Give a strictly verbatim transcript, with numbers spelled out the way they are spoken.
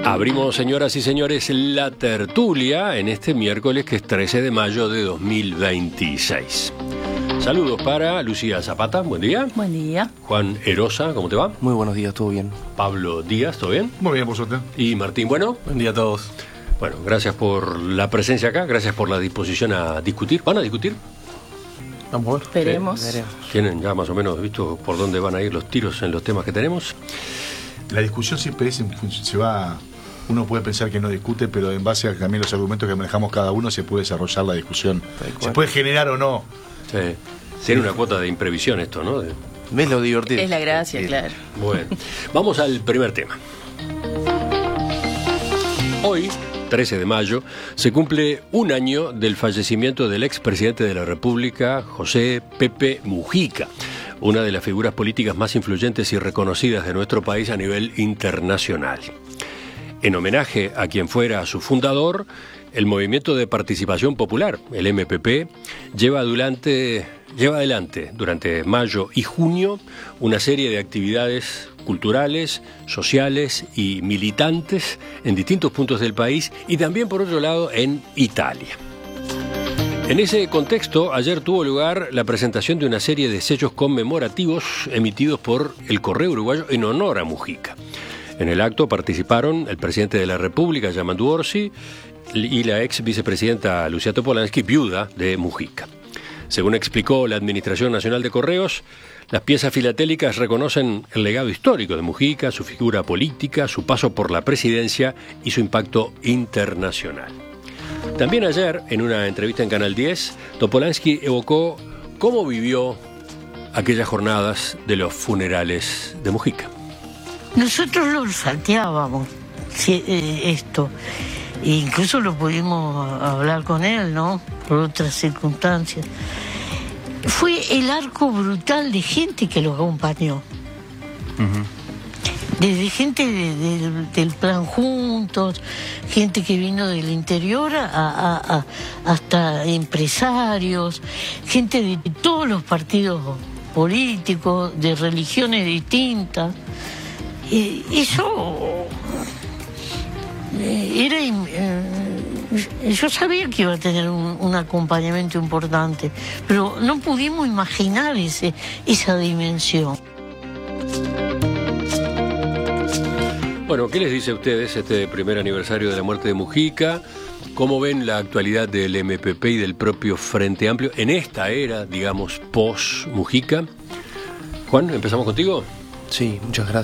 Abrimos, señoras y señores, la tertulia en este miércoles que es trece de mayo de dos mil veintiséis. Saludos para Lucía Zapata, buen día. Buen día. Juan Erosa, ¿cómo te va? Muy buenos días, ¿todo bien? Pablo Díaz, ¿todo bien? Muy bien, por suerte. Y Martín, ¿bueno? Buen día a todos. Bueno, gracias por la presencia acá, gracias por la disposición a discutir. ¿Van a discutir? Vamos a ver. Esperemos. Sí, ¿Tienen ya más o menos visto por dónde van a ir los tiros en los temas que tenemos? La discusión siempre es, se va, uno puede pensar que no discute, pero en base a también los argumentos que manejamos cada uno se puede desarrollar la discusión. Se puede generar o no. Sí. Tiene una cuota de imprevisión esto, ¿no? De... ¿Ves lo divertido? Es la gracia, Sí. claro. Bueno, vamos al primer tema. Hoy, trece de mayo, se cumple un año del fallecimiento del expresidente de la República, José Pepe Mujica, una de las figuras políticas más influyentes y reconocidas de nuestro país a nivel internacional. En homenaje a quien fuera su fundador, el Movimiento de Participación Popular, el M P P, lleva adelante, lleva adelante durante mayo y junio una serie de actividades culturales, sociales y militantes en distintos puntos del país y también, por otro lado, en Italia. En ese contexto, ayer tuvo lugar la presentación de una serie de sellos conmemorativos emitidos por el Correo Uruguayo en honor a Mujica. En el acto participaron el presidente de la República, Yamandu Orsi, y la ex vicepresidenta Lucia Topolansky, viuda de Mujica. Según explicó la Administración Nacional de Correos, las piezas filatélicas reconocen el legado histórico de Mujica, su figura política, su paso por la presidencia y su impacto internacional. También ayer, en una entrevista en Canal diez, Topolansky evocó cómo vivió aquellas jornadas de los funerales de Mujica. Nosotros lo salteábamos esto, e incluso lo pudimos hablar con él, ¿no? Por otras circunstancias. Fue el arco brutal de gente que lo acompañó. Uh-huh. Desde gente de, de, del Plan Juntos, gente que vino del interior a, a, a, hasta empresarios, gente de todos los partidos políticos, de religiones distintas. Eh, eso eh, era... Eh, yo sabía que iba a tener un, un acompañamiento importante, pero no pudimos imaginar ese, esa dimensión. Bueno, ¿qué les dice a ustedes este primer aniversario de la muerte de Mujica? ¿Cómo ven la actualidad del M P P y del propio Frente Amplio en esta era, digamos, post-Mujica? Juan, ¿empezamos contigo? Sí, muchas gracias.